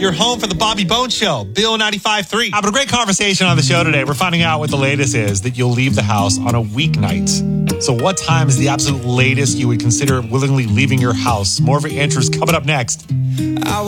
your home for the Bobby Bones Show. Bill 95.3. Having a great conversation on the show today. We're finding out what the latest is that you'll leave the house on a weeknight. So what time is the absolute latest you would consider willingly leaving your house? More of your answers coming up next.